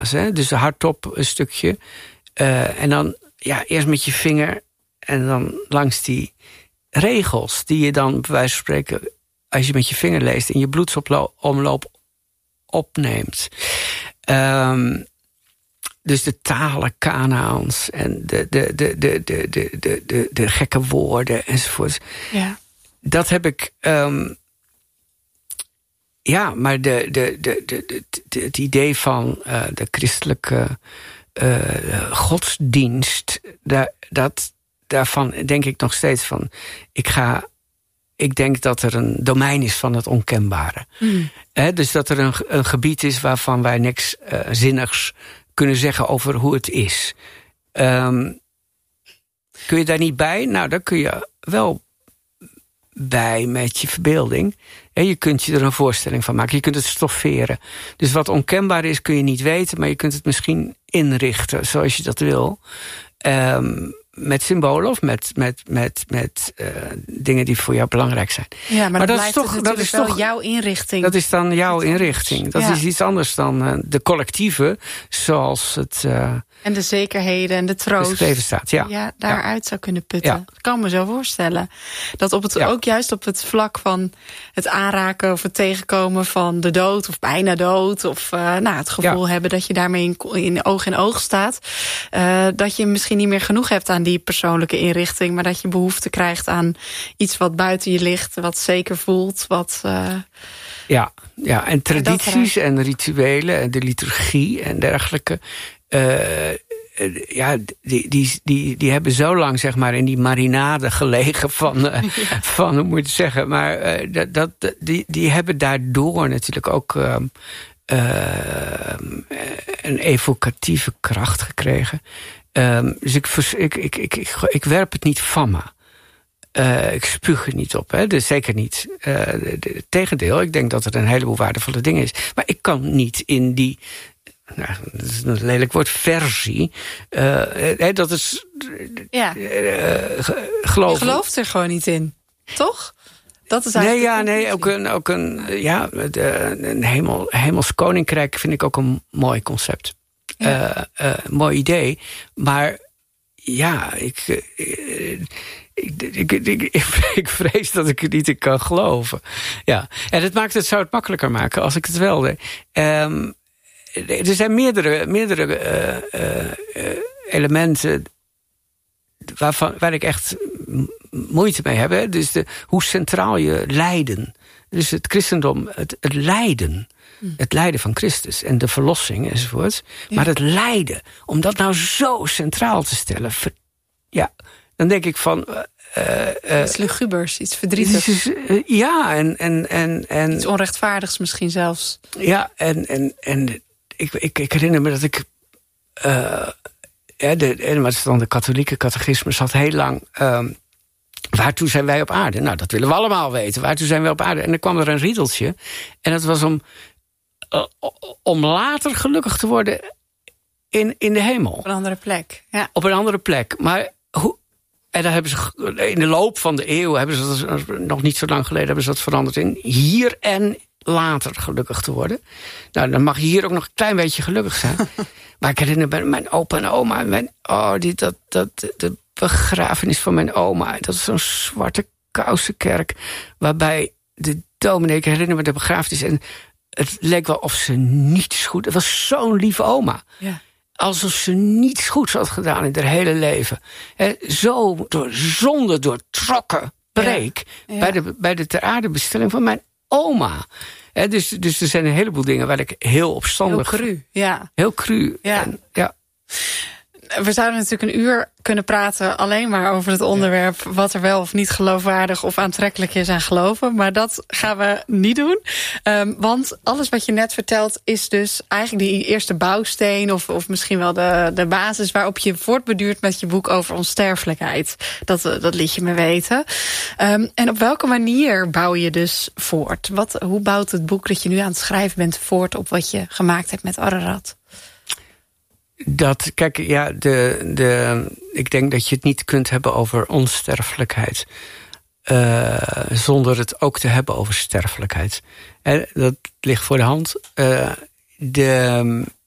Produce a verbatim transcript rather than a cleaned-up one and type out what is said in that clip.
Hè? Dus hardop een stukje. Uh, en dan ja, eerst met je vinger en dan langs die regels die je dan bij wijze van spreken, als je met je vinger leest, in je bloedsomloop opneemt. Um, dus de talen Kanaans en de, de, de, de, de, de, de, de, de gekke woorden enzovoort. Ja. Dat heb ik. Um, ja, maar de, de, de, de, de, de, het idee van uh, de christelijke uh, godsdienst, daar, dat, daarvan denk ik nog steeds van. Ik ga. Ik denk dat er een domein is van het onkenbare. Mm. He, dus dat er een, een gebied is waarvan wij niks uh, zinnigs kunnen zeggen over hoe het is. Um, kun je daar niet bij? Nou, daar kun je wel bij met je verbeelding. En je kunt je er een voorstelling van maken. Je kunt het stofferen. Dus wat onkenbaar is, kun je niet weten, maar je kunt het misschien inrichten zoals je dat wil. Um, met symbolen of met, met, met, met uh, dingen die voor jou belangrijk zijn. Ja, maar, maar dat, dat is toch, dat is wel toch jouw inrichting. Dat is dan jouw inrichting. Dat ja. is iets anders dan uh, de collectieve, zoals het Uh, en de zekerheden en de troost. Geschreven staat, ja. ja daaruit ja. zou kunnen putten. Ja. Dat kan me zo voorstellen. Dat op het, ja. ook juist op het vlak van het aanraken of het tegenkomen van de dood of bijna dood, of uh, nou, het gevoel ja. hebben dat je daarmee in, in oog in oog staat. Uh, dat je misschien niet meer genoeg hebt aan die persoonlijke inrichting, maar dat je behoefte krijgt aan iets wat buiten je ligt, wat zeker voelt, wat Uh, ja, ja, en tradities en, en rituelen en de liturgie en dergelijke. Uh, ja, die, die, die, die hebben zo lang, zeg maar, in die marinade gelegen van, uh, ja. van hoe moet je het zeggen, maar uh, dat, dat, die, die hebben daardoor natuurlijk ook uh, uh, een evocatieve kracht gekregen. Um, dus ik, ik, ik, ik, ik, ik werp het niet van me. Uh, ik spuug er niet op, hè? Dus zeker niet. Uh, het tegendeel, ik denk dat er een heleboel waardevolle dingen is. Maar ik kan niet in die, nou, dat is een lelijk woord, versie. Uh, dat is ja. Uh, geloof. Je gelooft er gewoon niet in, toch? Dat is nee, ja, nee, ook een, ook een, ja, de, een hemel, hemels koninkrijk vind ik ook een mooi concept. Ja. Uh, uh, mooi idee. Maar ja, ik Uh, Ik, ik, ik, ik, ik vrees dat ik er niet in kan geloven. Ja. En het maakt het, zou het makkelijker maken als ik het wel deed. Um, er zijn meerdere, meerdere uh, uh, elementen waarvan, waar ik echt moeite mee heb. Hè. Dus de, hoe centraal je lijden. Dus het christendom, het, het lijden. Het lijden van Christus en de verlossing enzovoort. Ja. Maar het lijden, om dat nou zo centraal te stellen, ver, ja, dan denk ik van Uh, uh, iets lugubers, iets verdrietigs. Is, uh, ja, en, en, en, en iets onrechtvaardigs misschien zelfs. Ja, en, en, en ik, ik, ik herinner me dat ik Uh, ja, de, en wat is dan de katholieke catechisme zat heel lang Uh, waartoe zijn wij op aarde? Nou, dat willen we allemaal weten. Waartoe zijn wij op aarde? En dan kwam er een riedeltje. En dat was om, uh, om later gelukkig te worden in, in de hemel. Op een andere plek, ja. Op een andere plek. Maar hoe En daar hebben ze in de loop van de eeuw, hebben ze dat, nog niet zo lang geleden, hebben ze dat veranderd in hier en later gelukkig te worden. Nou, dan mag je hier ook nog een klein beetje gelukkig zijn. Maar ik herinner me mijn opa en oma. Mijn, oh, die, dat, dat, de begrafenis van mijn oma. Dat is zo'n zwarte kousenkerk. Waarbij de dominee, ik herinner me de begrafenis. En het leek wel of ze niets goed. Het was zo'n lieve oma. Ja. Alsof ze niets goeds had gedaan in haar hele leven. He, zo door zonde doortrokken preek. Ja. Ja. Bij de, bij de ter aarde bestelling van mijn oma. He, dus, dus er zijn een heleboel dingen waar ik heel opstandig... Heel cru, ja. Heel cru. Ja. En, ja. We zouden natuurlijk een uur kunnen praten alleen maar over het onderwerp ja. wat er wel of niet geloofwaardig of aantrekkelijk is aan geloven. Maar dat gaan we niet doen. Um, want alles wat je net vertelt is dus eigenlijk die eerste bouwsteen of, of misschien wel de, de basis waarop je voortbeduurt met je boek over onsterfelijkheid. Dat, dat liet je me weten. Um, en op welke manier bouw je dus voort? Wat, hoe bouwt het boek dat je nu aan het schrijven bent voort op wat je gemaakt hebt met Ararat? Dat, kijk, ja, de, de, ik denk dat je het niet kunt hebben over onsterfelijkheid Uh, zonder het ook te hebben over sterfelijkheid. En dat ligt voor de hand. Uh, de,